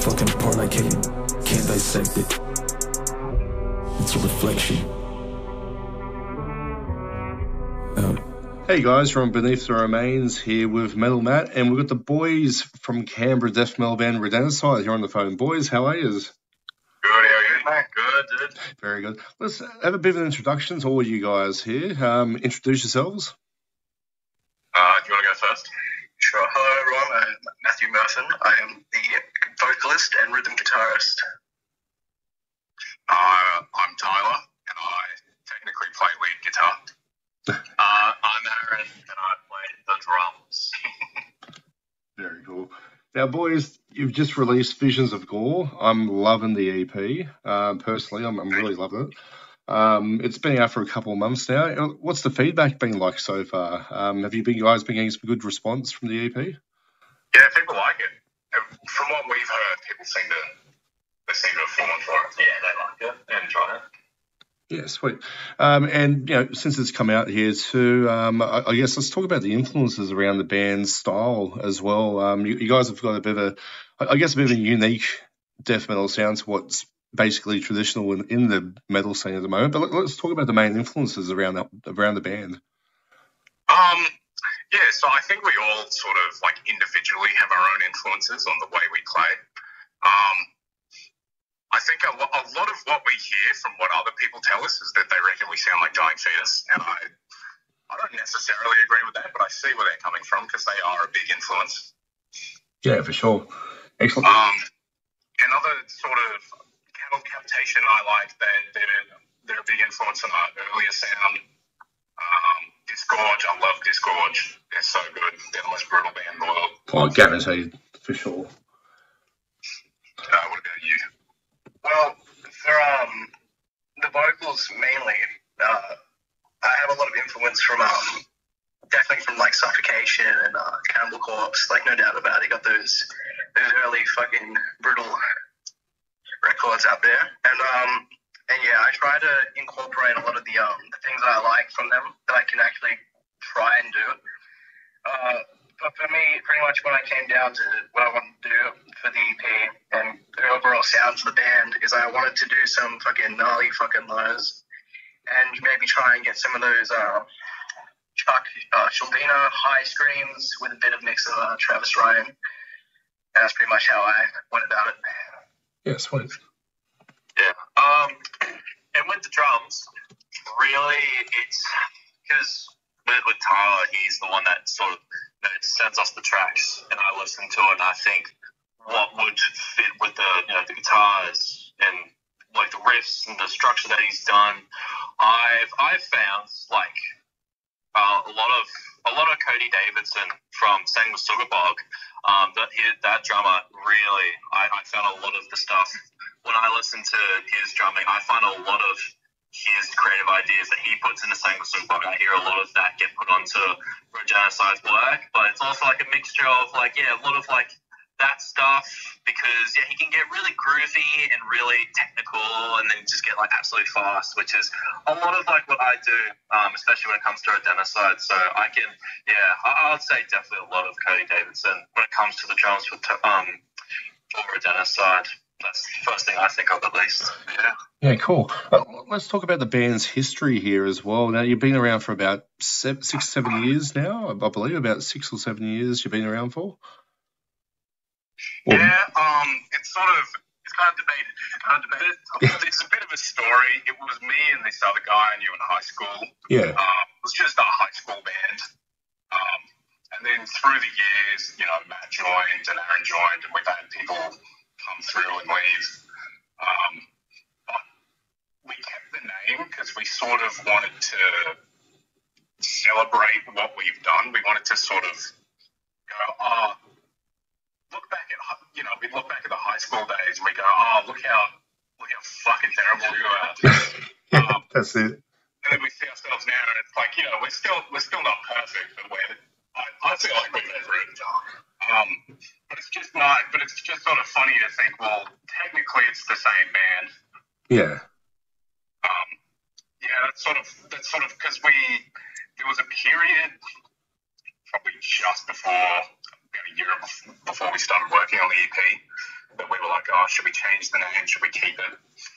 fucking apart like Caden. Can't dissect it. It's a reflection. Hey guys, from Beneath the Remains here with Metal Matt, and we've got the boys from Canberra death metal band Redenticide here on the phone. Boys, how are you? Good, how are you, mate? Good, dude. Very good. Let's have a bit of an introduction to all you guys here. Introduce yourselves. Do you want to go first? Sure. Hello, everyone. I'm Matthew Murphin. I am the vocalist and rhythm guitarist. I'm Tyler, and I technically play lead guitar. I'm Aaron, and I play the drums. Very cool. Now, boys, you've just released Visions of Gore. I'm loving the EP. Personally, I'm really loving it. It's been out for a couple of months now. What's the feedback been like so far? Have you guys been getting some good response from the EP? Yeah, people like it. From what we've heard, people seem to have fallen for it. Yeah, they like it and enjoy it. Yeah, sweet. And, since it's come out here too, I guess let's talk about the influences around the band's style as well. You guys have got a bit of a unique death metal sound to what's basically traditional in the metal scene at the moment. But let's talk about the main influences around the band. Yeah, so I think we all sort of individually have our own influences on the way we play. I think a lot of what we hear from what other people tell us is that they reckon we sound like Dying Fetus, and I don't necessarily agree with that, but I see where they're coming from because they are a big influence. Yeah, for sure. Excellent. Another sort of Cattle Capitation I like, they're a big influence on our earlier sound. Disgorge, I love Disgorge. They're so good. They're the most brutal band in the world. Oh, guaranteed, for sure. What about you? Well, for the vocals mainly, I have a lot of influence from definitely from Suffocation and Cannibal Corpse, no doubt about it. Got those early fucking brutal records out there, and yeah, I try to incorporate a lot of the things that I like from them that I can actually try and do. But for me, pretty much when I came down to what I wanted to do for the EP and the overall sound of the band is I wanted to do some fucking gnarly fucking lows and maybe try and get some of those Chuck Schuldiner high screams with a bit of mix of Travis Ryan. And that's pretty much how I went about it. Yeah, sweet. Yeah. And with the drums, really, it's because with Tyler, he's the one that sort of sends us the tracks, and I listen to it, and I think what would fit with the guitars and the riffs and the structure that he's done. I've found a lot of Cody Davidson from Sang with Sugabog. That drummer really, I found a lot of the stuff when I listen to his drumming. I find a lot of his creative ideas that he puts into Sang with Sugabog. I hear a lot of that get put onto Redenicide's work, but it's also a mixture of a lot of that stuff, because he can get really groovy and really technical and then just get absolutely fast, which is a lot of what I do, especially when it comes to Redenicide. So I would say definitely a lot of Cody Davidson when it comes to the drums for Redenicide. That's the first thing I think of, at least. Yeah, cool. Let's talk about the band's history here as well. Now, you've been around for about 6, 7 years now, I believe. About 6 or 7 years you've been around for. Yeah, it's kind of debated. It's a bit of a story. It was me and this other guy I knew in high school. Yeah. It was just our high school band. And then through the years, Matt joined and Aaron joined, and we've had people come through and leave. But we kept the name because we sort of wanted to celebrate what we've done. We wanted to sort of go, we look back at the high school days and we go, look how fucking terrible we were. That's it. And then we see ourselves now, and it's we're still not perfect, but I feel like we've improved. But it's just not. But it's just sort of funny to think, well, technically it's the same band. Yeah. That's sort of because there was a period probably just before, about a year before we started working on the EP, that we were like, oh, should we change the name? Should we keep it?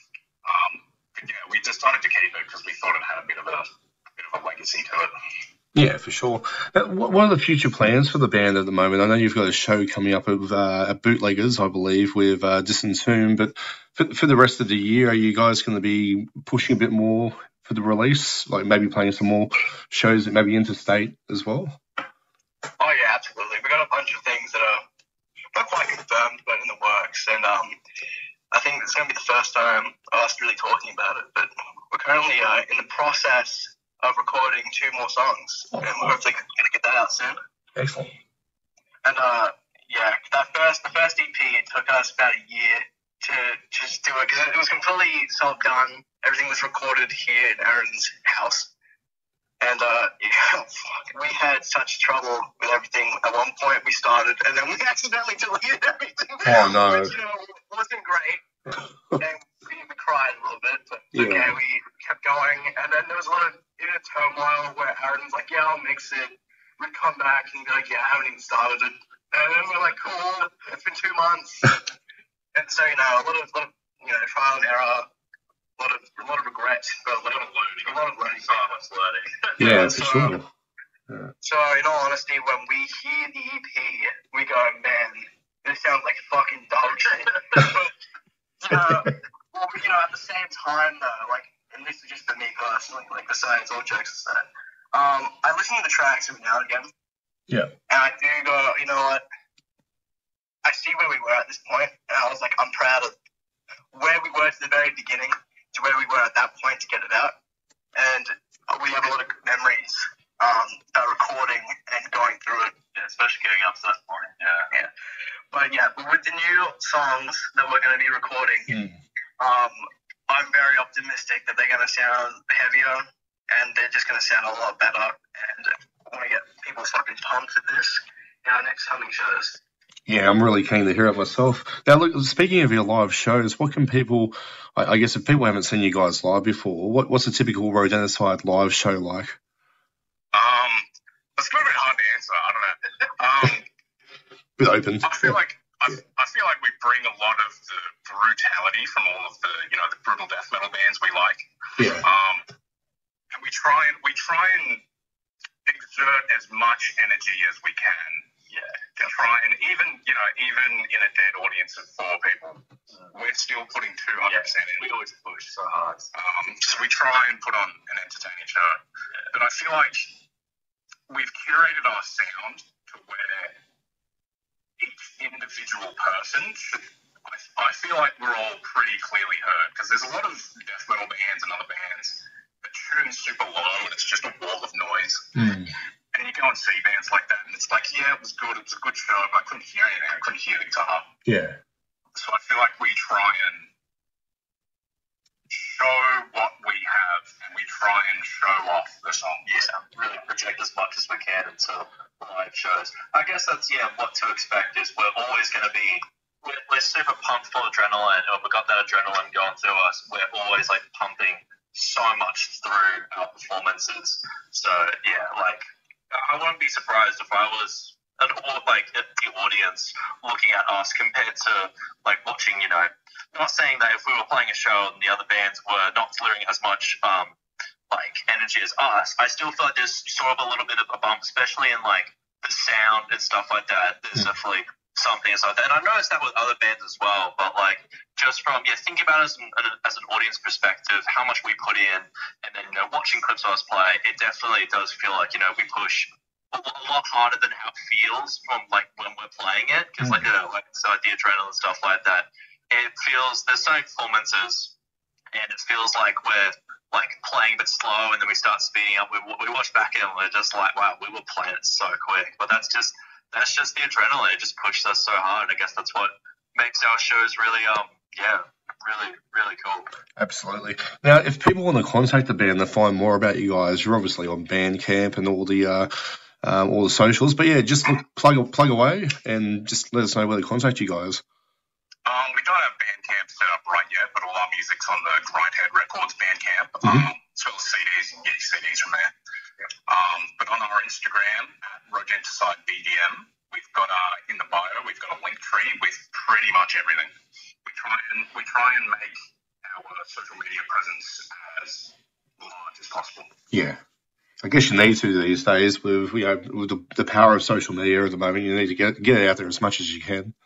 But yeah, we decided to keep it because we thought it had a bit of a legacy to it. Yeah, for sure. What are the future plans for the band at the moment? I know you've got a show coming up at Bootleggers, I believe, with Distant Tomb, but for the rest of the year, are you guys going to be pushing a bit more for the release, like maybe playing some more shows that maybe interstate as well? Oh yeah, absolutely. We got a bunch of things that are not quite confirmed, but in the works, and I think it's going to be the first time us really talking about it. But we're currently in the process of recording 2 more songs, and we're hopefully going to get that out soon. Excellent. And yeah, the first EP, it took us about a year to just do it because it was completely self-done. Everything was recorded here in Aaron's house. And yeah, we had such trouble with everything. At one point we started, and then we accidentally deleted everything. Oh, no. Which, wasn't great. And we cried a little bit, but it's okay, we kept going. And then there was a lot of inner turmoil where Aaron's like, yeah, I'll mix it. We'd come back and be like, yeah, I haven't even started it. And then we're like, cool, it's been 2 months. And so, a lot of trial and error. A lot of regret, but a lot of learning. Yeah, for sure. So, in all honesty, when we hear the EP, we go, man, this sounds like fucking dog shit. But, at the same time, though, like, and this is just for me personally, like, besides all jokes aside, I listen to the tracks every now and again. Yeah. And I do go, you know what? I see where we were at this point, and I was like, I'm proud of where we were to the very beginning to where we were at that point to get it out. And we have a lot of good memories recording and going through it. Yeah, especially getting up to that point. Yeah. But with the new songs that we're going to be recording, I'm very optimistic that they're going to sound heavier and they're just going to sound a lot better. And I want to get people fucking pumped with this in our next coming shows. Yeah, I'm really keen to hear it myself. Now, look, speaking of your live shows, what can people, I guess if people haven't seen you guys live before, what's a typical Rodenticide live show like? It's a little bit hard to answer. I don't know. Bit open. I feel like we bring a lot of the brutality from all of the brutal death metal bands we like. Yeah. And we try and exert as much energy as we can. Yeah, to try and even in a dead audience of 4 people, we're still putting 200% in. We always push so hard. So we try and put on an entertaining show. Yeah. But I feel like we've curated our sound to where each individual person should. I feel like we're all pretty clearly heard because there's a lot of death metal bands and other bands that tune super low and it's just a wall of noise. And you go and see bands like that, and it's like, yeah, it was good, it was a good show, but I couldn't hear anything, I couldn't hear the guitar. Yeah. So I feel like we try and show what we have, and we try and show off the song. Yeah, really project as much as we can into live shows. I guess that's, what to expect is we're always going to be, we're super pumped for adrenaline, and we've got that adrenaline going through us. We're always, pumping so much through our performances. So, I wouldn't be surprised if I was at the audience looking at us compared to watching, not saying that if we were playing a show and the other bands were not delivering as much energy as us, I still feel like there's sort of a little bit of a bump, especially in the sound and stuff like that. There's definitely something like that. And I noticed that with other bands as well, but just from think about it as an audience perspective, how much we put in, and then watching clips of us play, it definitely does feel like we push a lot harder than how it feels from when we're playing it, because the adrenaline and stuff like that, it feels there's so many performances, and it feels like we're playing a bit slow, and then we start speeding up. We watch back and we're just like, wow, we were playing it so quick, but that's just the adrenaline. It just pushes us so hard. I guess that's what makes our shows really really, really cool. Absolutely. Now, if people want to contact the band to find more about you guys, you're obviously on Bandcamp and all the socials. But just plug away and just let us know where to contact you guys. We don't have Bandcamp set up right yet, but all our music's on the Grindhead Records Bandcamp. As well as CDs, you can get your CDs from there. But on our Instagram, at Rodenticide BDM, we've got in the bio, we've got a link tree with pretty much everything. We try and make our social media presence as large as possible. Yeah. I guess you need to these days with the power of social media at the moment. You need to get it out there as much as you can.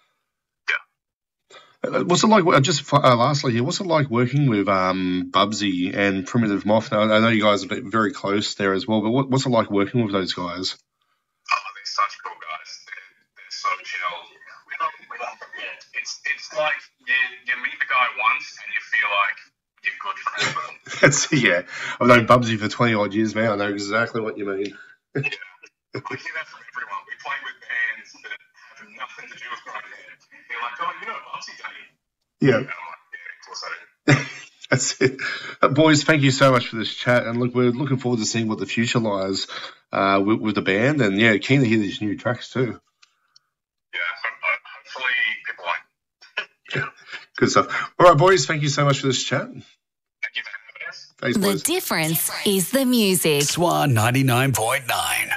Yeah. What's it like? Lastly here, what's it like working with Bubsy and Primitive Moth? Now, I know you guys are very close there as well, but what's it like working with those guys? Oh, they're such cool guys. They're so chill. It's like you meet the guy once and you feel like you're good friends with him. I've known Bubsy for 20 odd years, man. I know exactly what you mean. I hear that from everyone. We play with bands that have nothing to do with Chrome Head. They're like, oh, you know Bubsy, don't you? Yeah. And I'm like, yeah, of course I do. That's it. Boys, thank you so much for this chat. And look, we're looking forward to seeing what the future lies with the band. And yeah, keen to hear these new tracks too. Yeah, hopefully people like it. Yeah. Good stuff. All right, boys, thank you so much for this chat. Thank you for having us. Thanks, boys. The difference is the music. Swan 99.9.